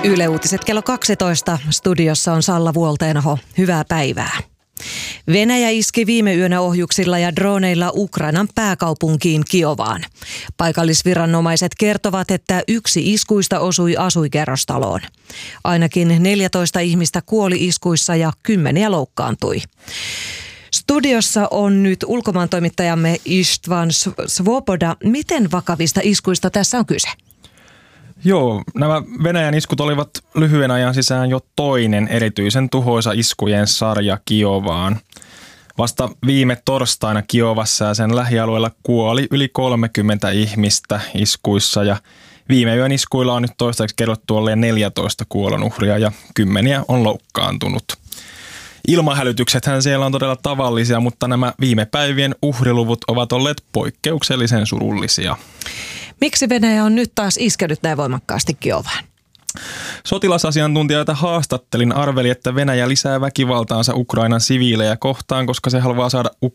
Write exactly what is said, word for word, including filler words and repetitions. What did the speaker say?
Yle Uutiset kello kaksitoista. Studiossa on Salla Vuolteenaho. Hyvää päivää. Venäjä iski viime yönä ohjuksilla ja droneilla Ukrainan pääkaupunkiin Kiovaan. Paikallisviranomaiset kertovat, että yksi iskuista osui asuinkerrostaloon. Ainakin neljätoista ihmistä kuoli iskuissa ja kymmeniä loukkaantui. Studiossa on nyt ulkomaantoimittajamme Istvan Svoboda. Miten vakavista iskuista tässä on kyse? Joo, nämä Venäjän iskut olivat lyhyen ajan sisään jo toinen erityisen tuhoisa iskujen sarja Kiovaan. Vasta viime torstaina Kiovassa ja sen lähialueella kuoli yli kolmekymmentä ihmistä iskuissa ja viime yön iskuilla on nyt toistaiseksi kerrottu olleen neljätoista kuolonuhria ja kymmeniä on loukkaantunut. Ilmahälytyksethän siellä on todella tavallisia, mutta nämä viime päivien uhriluvut ovat olleet poikkeuksellisen surullisia. Miksi Venäjä on nyt taas iskenyt näin voimakkaasti Kiovaan? Sotilasasiantuntijoita haastattelin, arveli, että Venäjä lisää väkivaltaansa Ukrainan siviilejä kohtaan, koska se haluaa saada